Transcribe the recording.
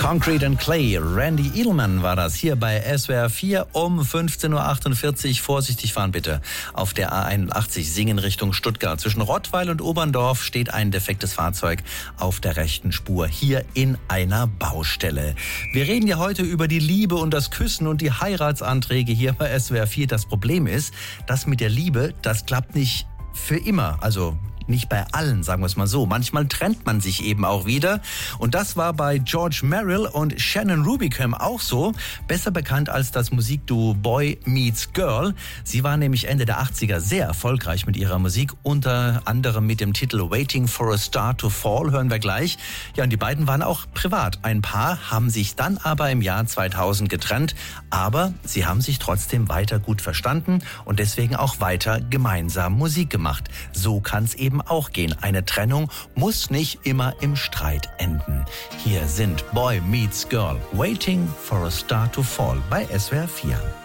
Concrete and Clay, Randy Edelman war das hier bei SWR 4 um 15.48 Uhr. Vorsichtig fahren bitte. Auf der A81 Singen Richtung Stuttgart. Zwischen Rottweil und Oberndorf steht ein defektes Fahrzeug auf der rechten Spur. Hier in einer Baustelle. Wir reden ja heute über die Liebe und das Küssen und die Heiratsanträge hier bei SWR 4. Das Problem ist, dass mit der Liebe, das klappt nicht für immer. Also nicht bei allen, sagen wir es mal so. Manchmal trennt man sich eben auch wieder. Und das war bei George Merrill und Shannon Rubicam auch so. Besser bekannt als das Musikduo Boy Meets Girl. Sie war nämlich Ende der 80er sehr erfolgreich mit ihrer Musik. Unter anderem mit dem Titel Waiting for a Star to Fall, hören wir gleich. Ja, und die beiden waren auch privat ein Paar, haben sich dann aber im Jahr 2000 getrennt. Aber sie haben sich trotzdem weiter gut verstanden und deswegen auch weiter gemeinsam Musik gemacht. So kann es eben auch gehen. Eine Trennung muss nicht immer im Streit enden. Hier sind Boy Meets Girl, Waiting for a Star to Fall bei SWR 4.